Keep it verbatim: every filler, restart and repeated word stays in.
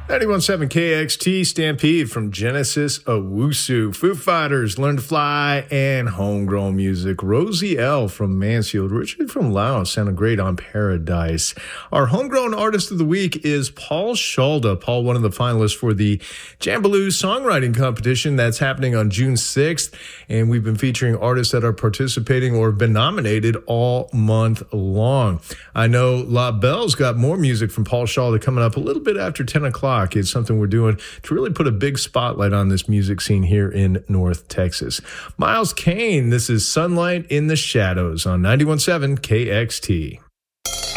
ninety-one point seven K X T Stampede from Genesis Owusu. Foo Fighters, Learn to Fly, and Homegrown Music. Rosie L. from Mansfield. Richard from Laos sounded great on Paradise. Our Homegrown Artist of the Week is Paul Shalda. Paul, one of the finalists for the Jambaloo Songwriting Competition that's happening on June sixth. And we've been featuring artists that are participating or have been nominated all month long. I know La Belle's got more music from Paul Shalda coming up a little bit after ten o'clock. It's something we're doing to really put a big spotlight on this music scene here in North Texas. Miles Kane, this is Sunlight in the Shadows on ninety-one point seven K X T.